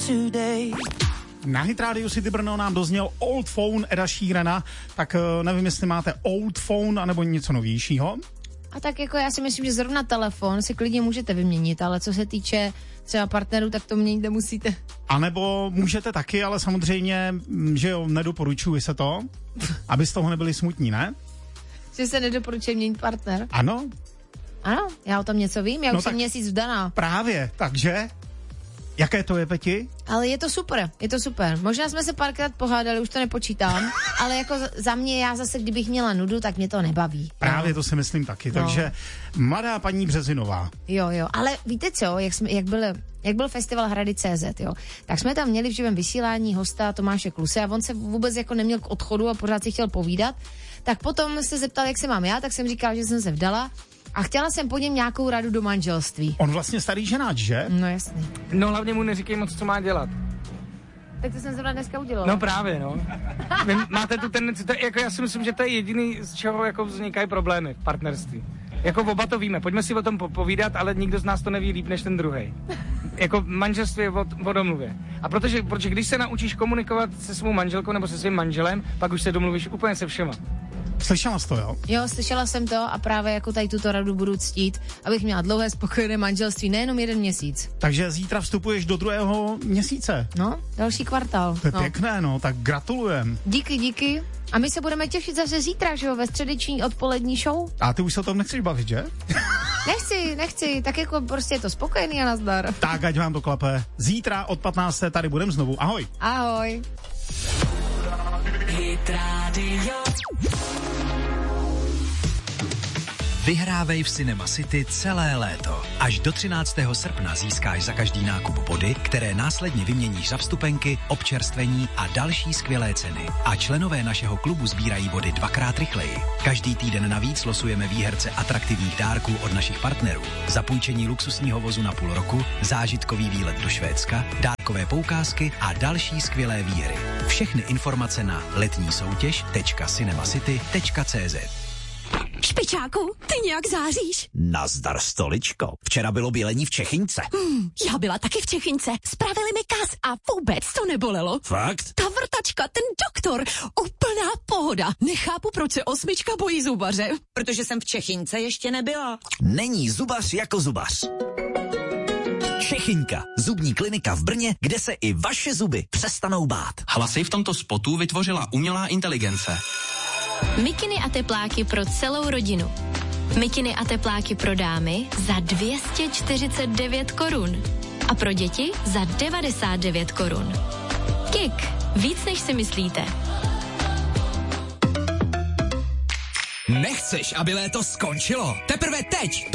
Na Hit Radio City Brno nám dozněl Old Phone Eda Sheerana, tak nevím, jestli máte Old Phone anebo něco novějšího. A tak jako já si myslím, že zrovna telefon si klidně můžete vyměnit, ale co se týče třeba partnerů, tak to měnit nemusíte. A nebo můžete taky, ale samozřejmě, že jo, nedoporučuji se to, aby z toho nebyli smutní, ne? Že se nedoporučuje měnit partner? Ano. Ano, já o tom něco vím, já už jsem měsíc vdaná. Právě, takže... Jaké to je, Peti? Ale je to super. Možná jsme se párkrát pohádali, už to nepočítám, ale jako za mě, já zase, kdybych měla nudu, tak mě to nebaví. Právě to si myslím taky, takže mladá paní Březinová. Jo, ale víte co, jak byl festival Hrady.cz, jo, tak jsme tam měli v živém vysílání hosta Tomáše Kluse a on se vůbec jako neměl k odchodu a pořád si chtěl povídat, tak potom se zeptal, jak se mám já, tak jsem říkala, že jsem se vdala. A chtěla jsem po něm nějakou radu do manželství. On vlastně starý ženáč, že? No jasný. No hlavně mu neříkej moc, co má dělat. Tak to jsem zrovna dneska udělala. No právě, no. Vy máte tu tendenci, jako já si myslím, že to je jediný, z čeho jako vznikají problémy v partnerství. Jako oba to víme, pojďme si o tom povídat, ale nikdo z nás to neví líp než ten druhej. Jako manželství je o domluvě. A protože když se naučíš komunikovat se svou manželkou nebo se svým manželem, pak už se domluvíš úplně se všema. Slyšela jsi to, jo? Jo, slyšela jsem to a právě jako tady tuto radu budu ctít, abych měla dlouhé spokojené manželství, nejenom 1 měsíc. Takže zítra vstupuješ do 2. měsíce. No, další kvartál. To je pěkné, no, tak gratulujem. Díky. A my se budeme těšit zase zítra, že jo, ve středeční odpolední show. A ty už se o tom nechceš bavit, že? Nechci, tak jako prostě je to spokojený a nazdar. Tak, ať vám to klape. Zítra od 15. tady budem znovu. Ahoj. Ahoj. Hit Radio. Vyhrávej v Cinema City celé léto. Až do 13. srpna získáš za každý nákup body, které následně vyměníš za vstupenky, občerstvení a další skvělé ceny. A členové našeho klubu sbírají body 2x rychleji. Každý týden navíc losujeme výherce atraktivních dárků od našich partnerů. Zapůjčení luxusního vozu na půl roku, zážitkový výlet do Švédska, dárkové poukázky a další skvělé výhry. Všechny informace na letnísoutěž.cinemacity.cz. Špičáku, ty nějak záříš. Nazdar, stoličko. Včera bylo bělení v Čechince. Já byla taky v Čechince. Spravili mi kas a vůbec to nebolelo. Fakt? Ta vrtačka, ten doktor, úplná pohoda. Nechápu, proč se 8 bojí zubaře. Protože jsem v Čechince ještě nebyla. Není zubař jako zubař. Čechinka, zubní klinika v Brně, kde se i vaše zuby přestanou bát. Hlasy v tomto spotu vytvořila umělá inteligence. Mikiny a tepláky pro celou rodinu. Mikiny a tepláky pro dámy za 249 korun. A pro děti za 99 korun. Kik. Víc než si myslíte. Nechceš, aby léto skončilo? Teprve teď